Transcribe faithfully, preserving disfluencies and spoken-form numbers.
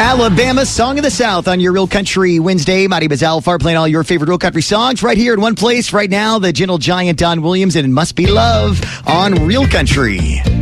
Alabama Song of the South on your Real Country Wednesday. My name is Al Farr, playing all your favorite Real Country songs right here in one place right now. The gentle giant Don Williams and It Must Be Love on Real Country.